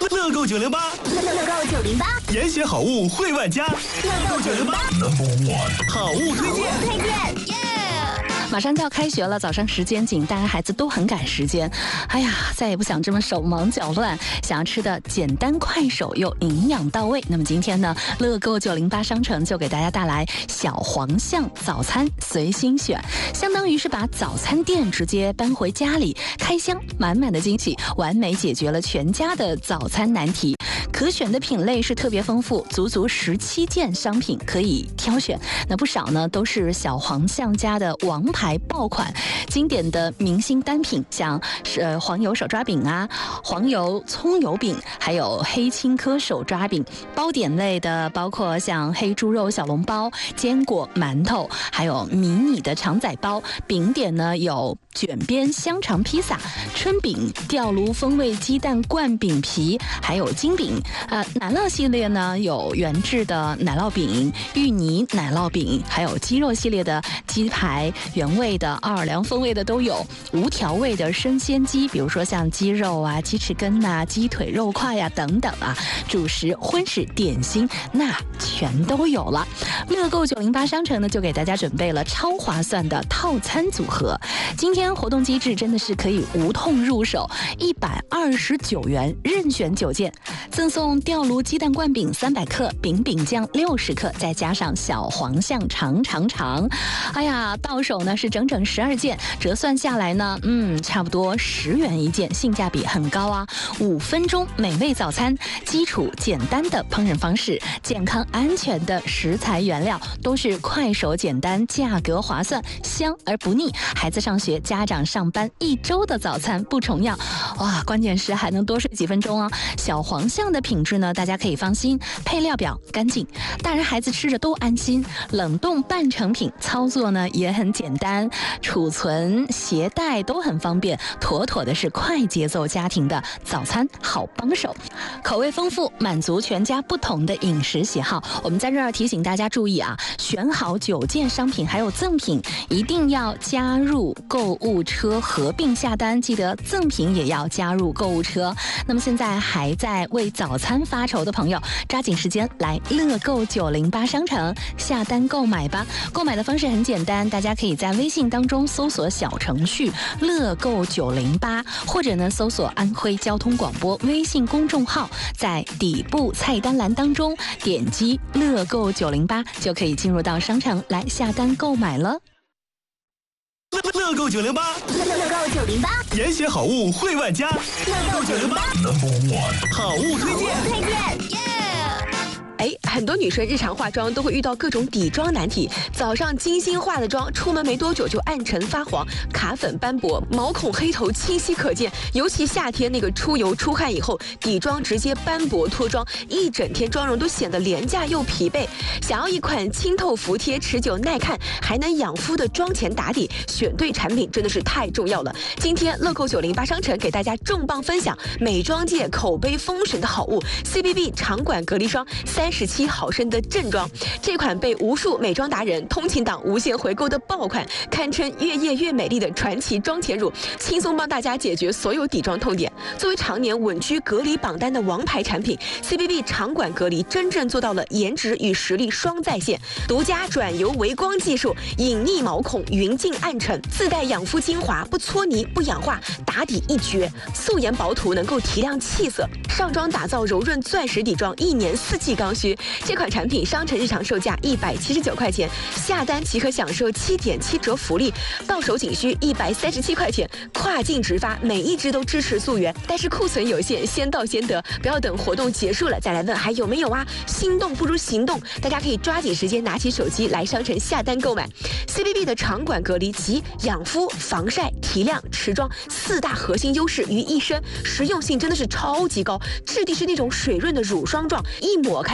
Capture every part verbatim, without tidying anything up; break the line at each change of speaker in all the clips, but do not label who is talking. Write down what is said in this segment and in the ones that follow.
乐购九零八，
乐购九零八，
研选好物惠万家。乐购九零八 ，Number One 好物推荐。
推荐。
马上就要开学了，早上时间紧，大家孩子都很赶时间。哎呀，再也不想这么手忙脚乱，想要吃的简单快手又营养到位。那么今天呢，乐购九零八商城就给大家带来小黄象早餐随心选，相当于是把早餐店直接搬回家里，开箱满满的惊喜，完美解决了全家的早餐难题。可选的品类是特别丰富，足足十七件商品可以挑选。那不少呢都是小黄象家的王牌爆款，经典的明星单品，像是、呃、黄油手抓饼啊、黄油葱油饼，还有黑青稞手抓饼。包点类的包括像黑猪肉小笼包、坚果馒头，还有迷你的肠仔包。饼点呢有卷边香肠披萨、春饼、吊炉风味鸡蛋灌饼皮，还有金饼。呃，奶酪系列呢有原制的奶酪饼、芋泥奶酪饼，还有鸡肉系列的鸡排，原味的、奥尔良风味的都有，无调味的生鲜鸡，比如说像鸡肉啊、鸡翅根呐、鸡腿肉块呀、啊、等等啊，主食、荤食、点心那全都有了。乐购九零八商城呢就给大家准备了超划算的套餐组合，今天活动机制真的是可以无痛入手，一百二十九元任选九件，赠送吊炉鸡蛋灌饼三百克，饼饼酱六十克，再加上小黄象长长长。哎呀，到手呢是整整十二件，折算下来呢，嗯，差不多十元一件，性价比很高啊！五分钟美味早餐，基础简单的烹饪方式，健康安全的食材原料，都是快手简单，价格划算，香而不腻。孩子上学，家长上班，一周的早餐不重样。哇，关键是还能多睡几分钟哦。小黄象的品质呢，大家可以放心，配料表干净，大人孩子吃着都安心。冷冻半成品，操作呢也很简单，储存携带都很方便，妥妥的是快节奏家庭的早餐好帮手。口味丰富，满足全家不同的饮食喜好。我们在这儿提醒大家注意啊，选好九件商品还有赠品，一定要加入购物车合并下单，记得赠品也要加入购物车。那么现在还在为早餐发愁的朋友，抓紧时间来乐购九零八商城下单购买吧。购买的方式很简单，大家可以在微信当中搜索小程序乐购九零八，或者呢搜索安徽交通广播微信公众号，在底部菜单栏当中点击乐购九零八，就可以进入到商城来下单购买了。
乐购九零八，
乐购九零八，
研选好物惠万家。乐购九零八 ，Number One 好物推荐。
推荐。
哎，很多女生日常化妆都会遇到各种底妆难题，早上精心化的妆，出门没多久就暗沉发黄，卡粉斑驳，毛孔黑头清晰可见。尤其夏天那个出油出汗以后，底妆直接斑驳脱妆，一整天妆容都显得廉价又疲惫。想要一款清透服帖、持久耐看，还能养肤的妆前打底，选对产品真的是太重要了。今天乐购九零八商城给大家重磅分享美妆界口碑封神的好物 C B B 长管隔离霜三十七毫升的正装，这款被无数美妆达人、通勤党无限回购的爆款，堪称越夜越美丽的传奇妆前乳，轻松帮大家解决所有底妆痛点。作为常年稳居隔离榜单的王牌产品 ，C B B 长管隔离真正做到了颜值与实力双在线，独家转油微光技术，隐匿毛孔，匀净暗沉，自带养肤精华，不搓泥不氧化，打底一绝，素颜薄涂能够提亮气色，上妆打造柔润钻石底妆，一年四季刚需。这款产品商城日常售价一百七十九块钱，下单即可享受七点七折福利，到手仅需一百三十七块钱，跨境直发，每一支都支持溯源，但是库存有限，先到先得，不要等活动结束了再来问还有没有啊！心动不如行动，大家可以抓紧时间拿起手机来商城下单购买。C B B 的长管隔离集养肤、防晒、提亮、持妆四大核心优势于一身，实用性真的是超级高，质地是那种水润的乳霜状，一抹开就像画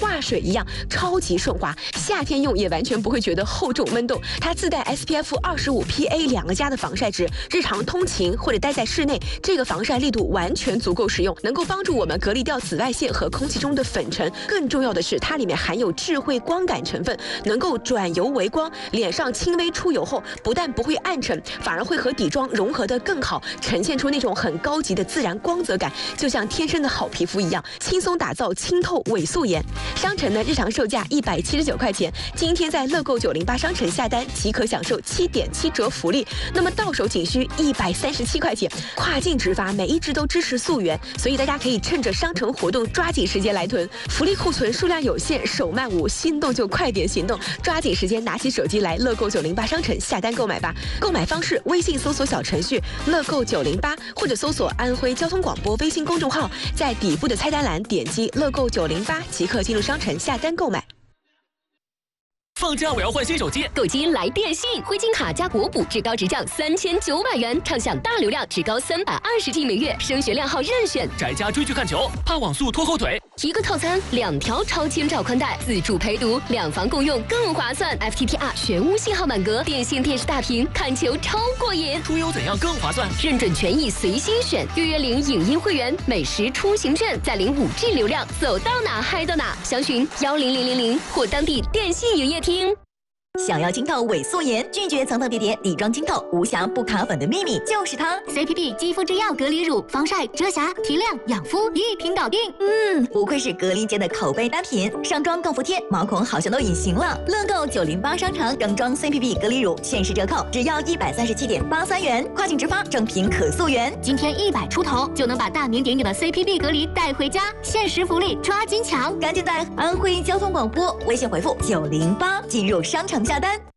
化水一样超级顺滑，夏天用也完全不会觉得厚重闷动。它自带 S P F 二十五 P A 两个加的防晒值，日常通勤或者待在室内，这个防晒力度完全足够使用，能够帮助我们隔离掉紫外线和空气中的粉尘。更重要的是，它里面含有智慧光感成分，能够转油为光，脸上轻微出油后，不但不会暗沉，反而会和底妆融合得更好，呈现出那种很高级的自然光泽感，就像天生的好皮肤一样，轻松打造清透伪素颜。商城呢日常售价一百七十九块钱，今天在乐购九零八商城下单即可享受七点七折福利，那么到手仅需一百三十七块钱，跨境直发，每一支都支持溯源，所以大家可以趁着商城活动抓紧时间来囤，福利库存数量有限，手慢无，心动就快点行动，抓紧时间拿起手机来乐购九零八商城下单购买吧。购买方式：微信搜索小程序乐购九零八，或者搜索安徽交通广播微信公众号，在底部的菜单栏点击乐购九零八即可进入商城下单购买。
放假我要换新手机，
购机来电信，灰金卡加国补至高直降三千九百元，畅享大流量至高三百二十 G 每月，升学靓号任选。
宅家追剧看球，怕网速拖后腿。
一个套餐，两条超千兆宽带，自助陪读，两房共用更划算。F T T R 全屋信号满格，电信电视大屏，看球超过瘾。
出游怎样更划算？
认准权益随心选，月月领影音会员，美食出行券，再领 五 G 流量，走到哪嗨到哪。详询幺零零零零或当地电信营业厅。
想要清透伪素颜，拒绝层层叠叠底妆清透，无瑕不卡粉的秘密就是它
C P B 肌肤之钥隔离乳，防晒、遮瑕、提亮、养肤一瓶搞定。
嗯，不愧是隔离界的口碑单品，上妆更服帖，毛孔好像都隐形了。乐购九零八商城整装 C P B 隔离乳限时折扣，只要一百三十七点八三元，跨境直发，正品可溯源。
今天一百出头就能把大名鼎鼎的 C P B 隔离带回家，限时福利抓紧抢！
赶紧在安徽交通广播微信回复九零八进入商城下单。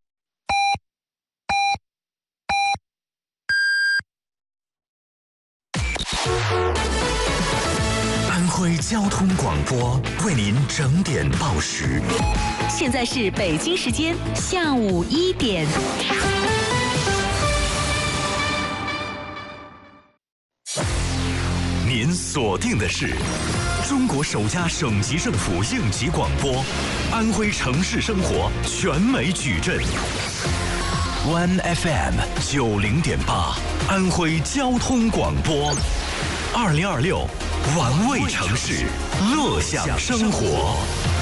安徽交通广播为您整点报时。
现在是北京时间下午一点。
您锁定的是中国首家省级政府应急广播，安徽城市生活全美矩阵。One F M 九零点八，安徽交通广播，二零二六，玩味城市，乐享生活。